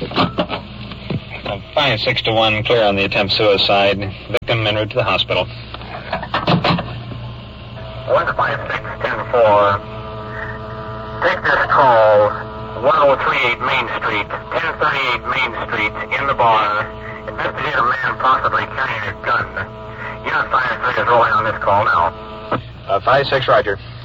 5-6 to 1, clear on the attempt suicide. Victim en route to the hospital. 156-10-4. Take this call, 1038 Main Street, 1038 Main Street, in the bar. Investigate a man possibly carrying a gun. Unit 5-3 is rolling on this call now. 5-6, roger.